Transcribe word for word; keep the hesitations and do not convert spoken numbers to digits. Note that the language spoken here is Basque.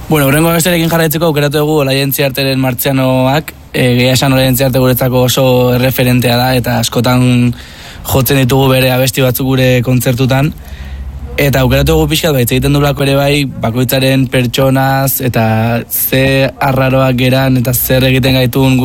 Bueno, horrengo besterekin jarraitzeko aukeratu dugu Olaia Entziarteren Martzianoak, e, gehi esan Olaia Entziarte guretzako oso erreferentea da, eta askotan jotzen ditugu bere abesti batzuk gure kontzertutan. Eta aukeratu dugu pixkat baitz egiten dulako ere bai, bakoitzaren pertsonaz, eta ze arraroak geran, eta zer egiten gaitun